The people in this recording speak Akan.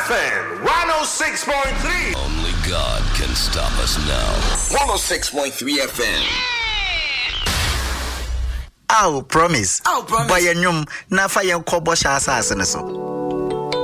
FM 106.3. Only God can stop us now. 106.3 FM. Promise. Boy, and na fire kobo shasa so.